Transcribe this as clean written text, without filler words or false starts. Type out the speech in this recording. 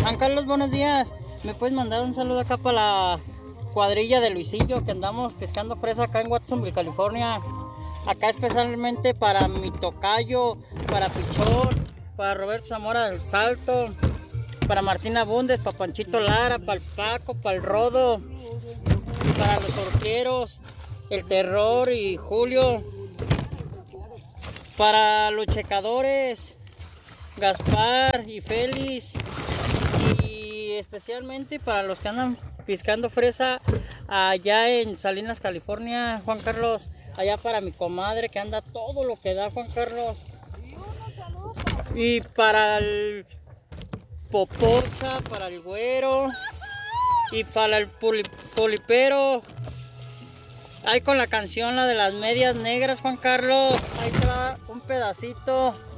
Juan Carlos, buenos días. ¿Me puedes mandar un saludo acá para la cuadrilla de Luisillo que andamos pescando fresa acá en Watsonville, California? Acá especialmente para mi tocayo, para Pichón, para Roberto Zamora del Salto, para Martina Bundes, para Panchito Lara, para el Paco, para el Rodo, para los orqueros, el Terror y Julio, para los checadores, Gaspar y Félix, y especialmente para los que andan pescando fresa allá en Salinas, California, Juan Carlos, allá para mi comadre que anda todo lo que da, Juan Carlos, y para el Popocha, para el Güero y para el Polipero. Ahí con la canción, la de las medias negras, Juan Carlos, ahí te va un pedacito.